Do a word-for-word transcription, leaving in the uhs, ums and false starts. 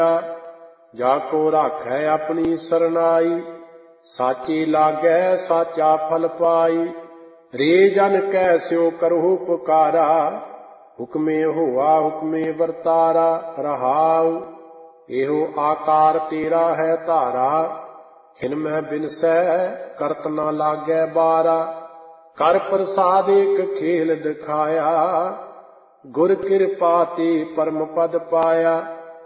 जाको राखै अपनी सरनाई, साची लागै साचा फल पाई। रे जन कै स्यो करहु पुकारा, हुक्मे होआ हुक्मे वर्तारा। रहाउ एहो आकार तेरा है धारा, खिन मैं बिनसै करत न लागै बारा। कर प्रसाद एक खेल दिखाया, गुर कृपा ते परम पद पाया।